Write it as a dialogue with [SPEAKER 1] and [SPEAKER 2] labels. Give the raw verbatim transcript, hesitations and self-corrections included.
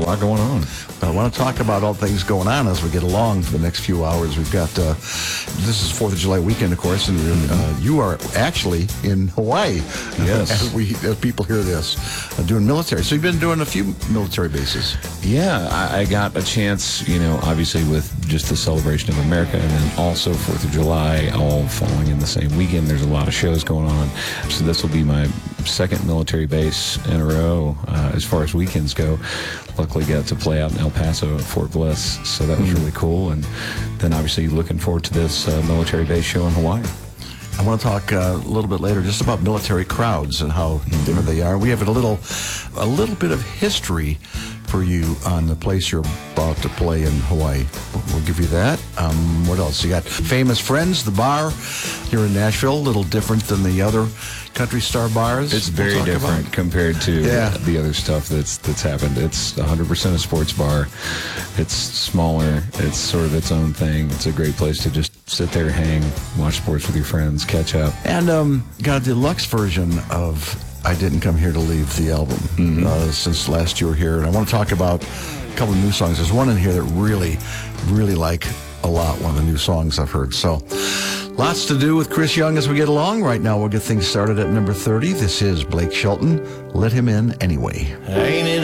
[SPEAKER 1] lot going on.
[SPEAKER 2] I want to talk about all things going on as we get along for the next few hours. We've got, uh, this is fourth of July weekend, of course, and uh, you are actually in Hawaii.
[SPEAKER 1] Yes.
[SPEAKER 2] As, we, as people hear this, uh, doing military. So you've been doing a few military bases.
[SPEAKER 1] Yeah, I, I got a chance, you know, obviously with just the celebration of America and then also fourth of July, all falling in the same weekend. There's a lot of shows going on. So this will be my second military base in a row uh, as far as weekends go. Luckily got to play out in El Paso at Fort Bliss, so that was mm-hmm. really cool. And then obviously looking forward to this uh, military base show in Hawaii.
[SPEAKER 2] I want to talk uh, a little bit later just about military crowds and how mm-hmm. different they are. We have a little, a little bit of history for you on the place you're about to play in Hawaii. We'll give you that. Um, what else? You got Famous Friends, the bar here in Nashville. A little different than the other Country Star bars.
[SPEAKER 1] It's very we'll different about. compared to yeah. the other stuff that's that's happened. It's one hundred percent a sports bar. It's smaller. It's sort of its own thing. It's a great place to just sit there, hang, watch sports with your friends, catch up.
[SPEAKER 2] And um, got a deluxe version of I Didn't Come Here to Leave, the album, mm-hmm. uh, since last you were here. And I want to talk about a couple of new songs. There's one in here that really, really like a lot, one of the new songs I've heard. So lots to do with Chris Young as we get along. Right now, we'll get things started at number thirty. This is Blake Shelton. Let Him In Anyway.
[SPEAKER 3] I ain't in